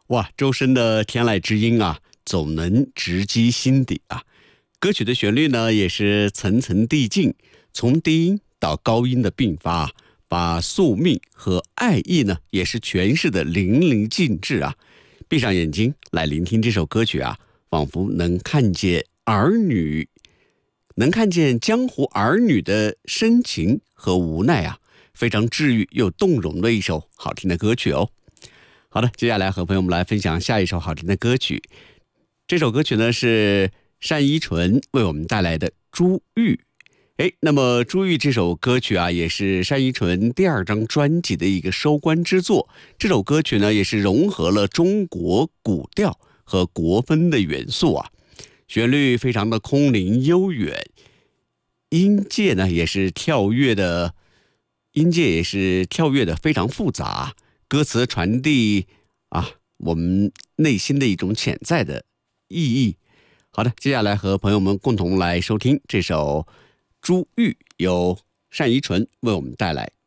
哇，周深的天籁之音啊，总能直击心底啊。歌曲的旋律呢，也是层层递进，从低音到高音的并发啊，把宿命和爱意呢，也是诠释的淋漓尽致啊。闭上眼睛来聆听这首歌曲啊，仿佛能看见儿女，能看见江湖儿女的深情和无奈啊，非常治愈又动容的一首好听的歌曲哦。好的，接下来和朋友们来分享下一首好听的歌曲。这首歌曲呢是单依纯为我们带来的《珠玉》。那么《珠玉》这首歌曲啊，也是单依纯第2张专辑的一个收官之作。这首歌曲呢，也是融合了中国古调和国风的元素啊，旋律非常的空灵悠远，音阶也是跳跃的非常复杂，歌词传递啊我们内心的一种潜在的意义。好的，接下来和朋友们共同来收听这首《珠玉》，由单依纯为我们带来。